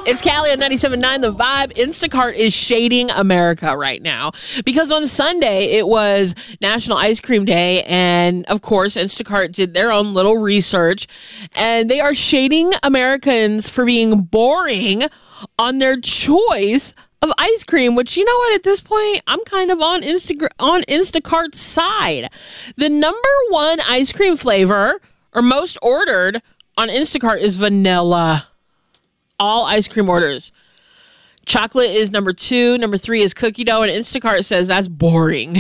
It's Callie on 97.9 The Vibe. Instacart is shading America right now because on Sunday it was National Ice Cream Day, and of course Instacart did their own little research, and they are shading Americans for being boring on their choice of ice cream, which, you know what, at this point I'm kind of on Instacart's side. The number one ice cream flavor, or most ordered on Instacart, is vanilla. All ice cream orders. Chocolate is number 2. Number 3 is cookie dough. And Instacart says that's boring.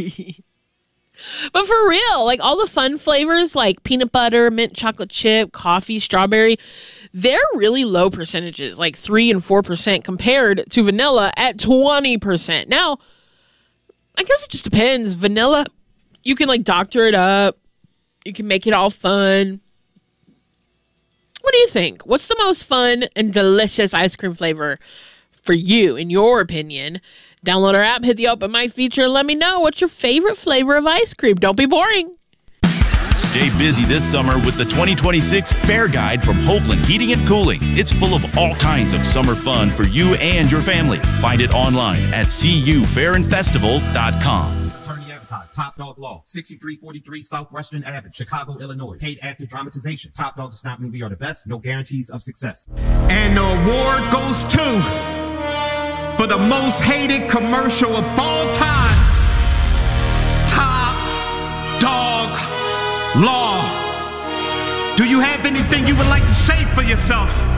But for real, like all the fun flavors like peanut butter, mint chocolate chip, coffee, strawberry, they're really low percentages, like 3 and 4% compared to vanilla at 20%. Now, I guess it just depends. Vanilla, you can like doctor it up. You can make it all fun. What do you think? What's the most fun and delicious ice cream flavor for you, in your opinion? Download our app, hit the Open Mic feature, and let me know what's your favorite flavor of ice cream. Don't be boring. Stay busy this summer with the 2026 Fair Guide from Hopeland Heating and Cooling. It's full of all kinds of summer fun for you and your family. Find it online at cufairandfestival.com. Top Dog Law, 6343 Southwestern Avenue, Chicago, Illinois. Paid actor dramatization. Top Dog does not mean we are the best. No guarantees of success. And the award goes to, for the most hated commercial of all time, Top Dog Law. Do you have anything you would like to say for yourself?